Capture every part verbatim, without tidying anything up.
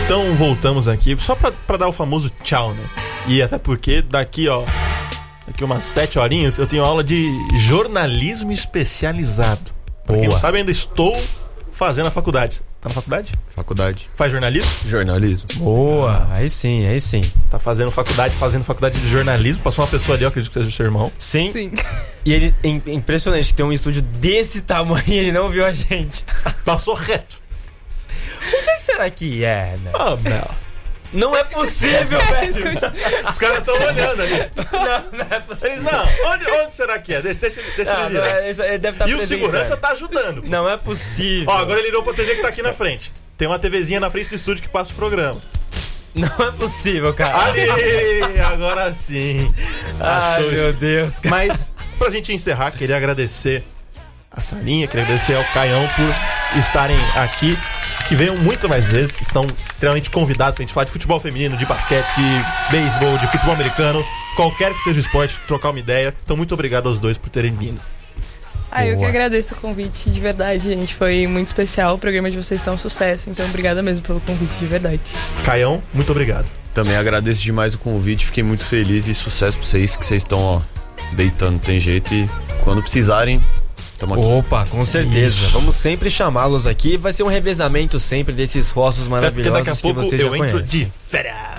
Então voltamos aqui, só pra, pra dar o famoso tchau, né? E até porque daqui, ó, daqui umas sete horinhas eu tenho aula de jornalismo especializado. Pra quem não sabe, ainda estou fazendo a faculdade. Tá na faculdade? Faculdade. Faz jornalismo? Jornalismo. Boa, aí sim, aí sim. Tá fazendo faculdade, fazendo faculdade de jornalismo. Passou uma pessoa ali, eu acredito que seja o seu irmão. Sim. Sim. E ele, é impressionante que tem um estúdio desse tamanho e ele não viu a gente. Passou reto. Onde é que será que é, né? Ah, Bel. Não é possível, velho. Os caras estão olhando ali. Não, não é possível. Eles, não, onde, onde será que é? Deixa, deixa, deixa Não, ele não virar. é, isso- ele deve estar E o presente, segurança velho. tá ajudando. Não é possível. Ó, agora ele virou pra T V que tá aqui na frente. Tem uma TVzinha na frente do estúdio que passa o programa. Não é possível, cara. Ali, agora sim. Ai, Achou meu isso. Deus, cara. Mas, pra gente encerrar, queria agradecer a Sarinha, queria agradecer ao Caião por estarem aqui. Que venham muito mais vezes, estão extremamente convidados pra gente falar de futebol feminino, de basquete, de beisebol, de futebol americano, qualquer que seja o esporte, trocar uma ideia. Então, muito obrigado aos dois por terem vindo. Ah, eu que Boa. agradeço o convite, de verdade, gente. Foi muito especial. O programa de vocês está um sucesso. Então, obrigada mesmo pelo convite, de verdade. Caião, muito obrigado. Também agradeço demais o convite, fiquei muito feliz e sucesso pra vocês, que vocês estão, ó, deitando, tem jeito. E quando precisarem, tamo aqui. Opa, com certeza. Isso. Vamos sempre chamá-los aqui. Vai ser um revezamento sempre desses rostos Até porque maravilhosos daqui a que pouco vocês já eu entro conhecem. de férias.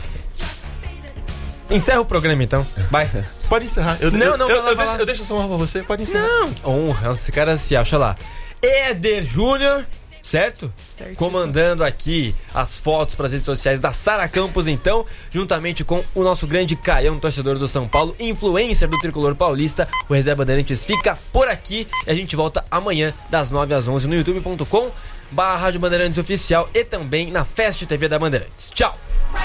Encerra o programa então. Vai. Pode encerrar. Eu, Não, eu, não, eu, vai lá, eu, vai deixo, lá. eu deixo essa honra pra você, pode encerrar. Não. Honra, esse cara se acha lá. Éder Júnior, certo? Certíssimo. Comandando aqui as fotos para as redes sociais da Sara Campos, então, juntamente com o nosso grande Caião, torcedor do São Paulo, influencer do Tricolor Paulista. O Reserva Bandeirantes fica por aqui e a gente volta amanhã das nove às onze no youtube ponto com barra Rádio Bandeirantes Oficial e também na Fast T V da Bandeirantes. Tchau!